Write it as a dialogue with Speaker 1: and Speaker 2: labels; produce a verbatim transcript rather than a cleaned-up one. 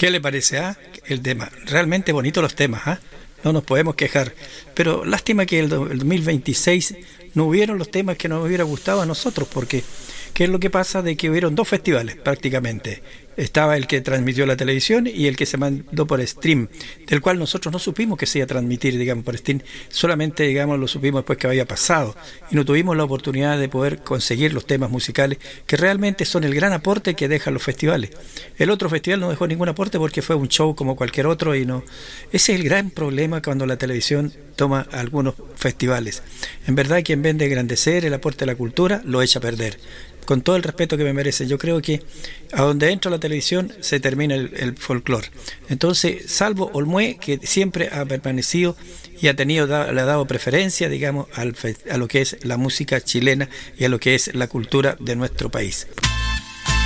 Speaker 1: ¿Qué le parece, ah? El tema, realmente bonitos los temas, ¿ah? No nos podemos quejar, pero lástima que el, do- el dos mil veintiséis no hubieron los temas que nos hubiera gustado a nosotros, porque ¿qué es lo que pasa? De que hubieron dos festivales prácticamente. Estaba el que transmitió la televisión y el que se mandó por stream, del cual nosotros no supimos que se iba a transmitir, digamos, por stream, solamente, digamos, lo supimos después que había pasado, y no tuvimos la oportunidad de poder conseguir los temas musicales, que realmente son el gran aporte que dejan los festivales. El otro festival no dejó ningún aporte porque fue un show como cualquier otro, y no. Ese es el gran problema cuando la televisión toma algunos festivales. En verdad que en vez de engrandecer el aporte a la cultura, lo echa a perder. Con todo el respeto que me merece, yo creo que a donde entra la televisión se termina el, el folclore. Entonces, salvo Olmué, que siempre ha permanecido y ha tenido, da, le ha dado preferencia, digamos, al, a lo que es la música chilena y a lo que es la cultura de nuestro país.